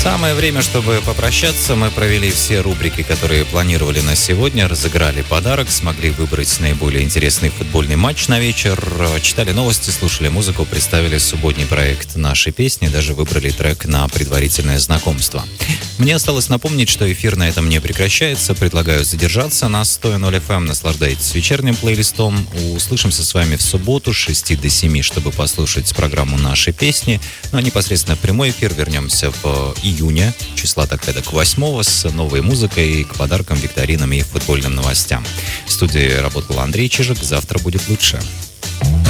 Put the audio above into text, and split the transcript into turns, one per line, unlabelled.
Самое время, чтобы попрощаться. Мы провели все рубрики, которые планировали на сегодня, разыграли подарок, смогли выбрать наиболее интересный футбольный матч на вечер, читали новости, слушали музыку, представили субботний проект «Наши песни», даже выбрали трек на предварительное знакомство. Мне осталось напомнить, что эфир на этом не прекращается. Предлагаю задержаться на 100.0 FM. Наслаждайтесь вечерним плейлистом. Услышимся с вами в субботу с 6 до 7, чтобы послушать программу «Наши песни». Ну а непосредственно в прямой эфир вернемся в июня, числа так-то к 8, с новой музыкой, к подаркам, викторинам и футбольным новостям. В студии работал Андрей Чижик. Завтра будет лучше.